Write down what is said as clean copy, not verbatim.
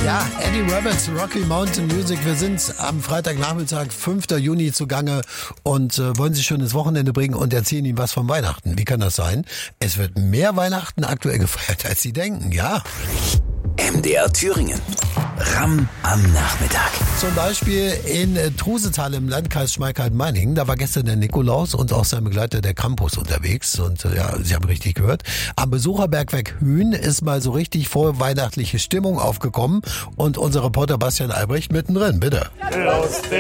Ja, Eddie Roberts, Rocky Mountain Music. Wir sind am Freitagnachmittag, 5. Juni zugange und wollen Sie schön ins Wochenende bringen und erzählen Ihnen was von Weihnachten. Wie kann das sein? Es wird mehr Weihnachten aktuell gefeiert, als Sie denken, ja. MDR Thüringen. Ramm am Nachmittag. Zum Beispiel in Trusetal im Landkreis Schmalkalden-Meiningen. Da war gestern der Nikolaus und auch sein Begleiter der Krampus unterwegs. Und ja, Sie haben richtig gehört. Am Besucherbergwerk Hühn ist mal so richtig vorweihnachtliche Stimmung aufgekommen. Und unser Reporter Bastian Albrecht mittendrin, bitte.